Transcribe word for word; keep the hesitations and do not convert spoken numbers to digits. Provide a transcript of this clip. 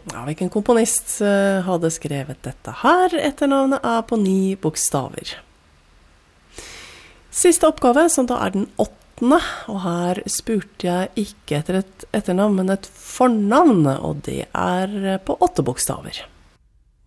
Ja, hvilken komponist uh, hadde skrevet dette her? Etternavnet er på ni bokstaver. Siste oppgave, som da er den åttende, og her spurte jeg ikke etter et etternavn, men et fornavn, og det er på åtte bokstaver.